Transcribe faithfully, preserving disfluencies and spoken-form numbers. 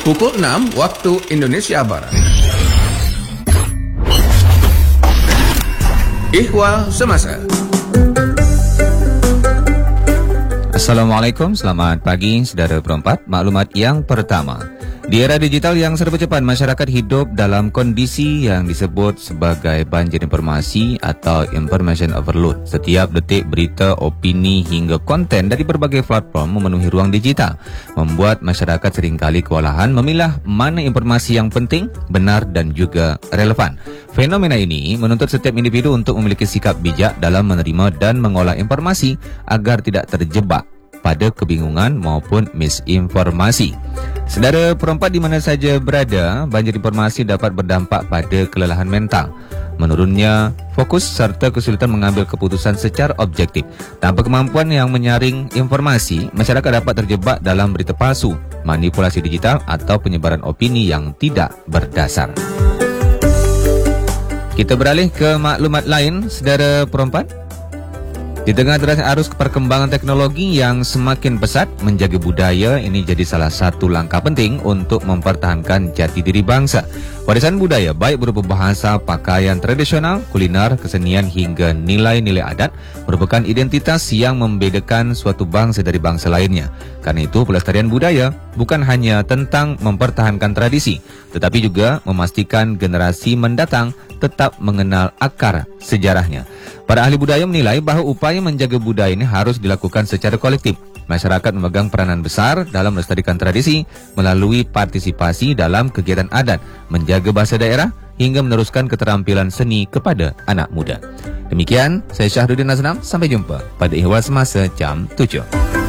pukul enam waktu Indonesia Barat. Ihwal Semasa. Assalamualaikum, selamat pagi saudara perempat. Maklumat yang pertama, di era digital yang serba cepat, masyarakat hidup dalam kondisi yang disebut sebagai banjir informasi atau information overload. Setiap detik berita, opini hingga konten dari berbagai platform memenuhi ruang digital, membuat masyarakat seringkali kewalahan memilah mana informasi yang penting, benar dan juga relevan. Fenomena ini menuntut setiap individu untuk memiliki sikap bijak dalam menerima dan mengolah informasi agar tidak terjebak pada kebingungan maupun misinformasi. Saudara perempat di mana saja berada, banjir informasi dapat berdampak pada kelelahan mental, menurunnya fokus serta kesulitan mengambil keputusan secara objektif. Tanpa kemampuan yang menyaring informasi, masyarakat dapat terjebak dalam berita palsu, manipulasi digital atau penyebaran opini yang tidak berdasar. Kita beralih ke maklumat lain, saudara perempat. Di tengah derasnya arus perkembangan teknologi yang semakin pesat, menjaga budaya ini jadi salah satu langkah penting untuk mempertahankan jati diri bangsa. Warisan budaya baik berupa bahasa, pakaian tradisional, kuliner, kesenian hingga nilai-nilai adat merupakan identitas yang membedakan suatu bangsa dari bangsa lainnya. Karena itu, pelestarian budaya bukan hanya tentang mempertahankan tradisi, tetapi juga memastikan generasi mendatang tetap mengenal akar sejarahnya. Para ahli budaya menilai bahawa upaya menjaga budaya ini harus dilakukan secara kolektif. Masyarakat memegang peranan besar dalam melestarikan tradisi melalui partisipasi dalam kegiatan adat, menjaga bahasa daerah hingga meneruskan keterampilan seni kepada anak muda. Demikian, saya Syahruddin Nazram. Sampai jumpa pada Ihwal Semasa jam tujuh.